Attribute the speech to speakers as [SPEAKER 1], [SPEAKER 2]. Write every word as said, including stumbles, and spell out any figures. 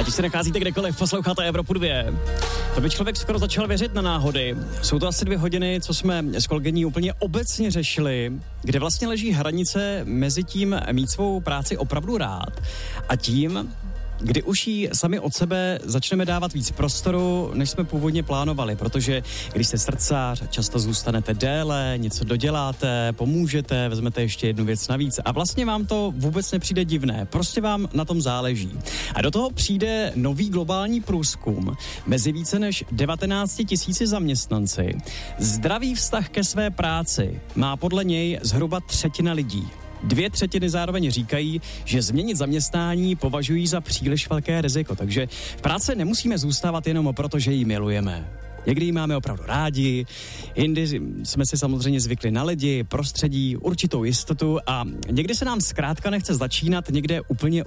[SPEAKER 1] Když se nacházíte kdekoliv, posloucháte Evropu dvě. To by člověk skoro začal věřit na náhody. Jsou to asi dvě hodiny, co jsme s kolegyní úplně obecně řešili, kde vlastně leží hranice mezi tím mít svou práci opravdu rád a tím, kdy už jí sami od sebe začneme dávat víc prostoru, než jsme původně plánovali, protože když jste srdcař, často zůstanete déle, něco doděláte, pomůžete, vezmete ještě jednu věc navíc a vlastně vám to vůbec nepřijde divné, prostě vám na tom záleží. A do toho přijde nový globální průzkum mezi více než devatenácti tisíci zaměstnanci. Zdravý vztah ke své práci má podle něj zhruba třetina lidí. Dvě třetiny zároveň říkají, že změnit zaměstnání považují za příliš velké riziko, takže v práci nemusíme zůstávat jenom proto, že ji milujeme. Někdy ji máme opravdu rádi, jindy jsme si samozřejmě zvykli na lidi, prostředí, určitou jistotu a někdy se nám zkrátka nechce začínat někde úplně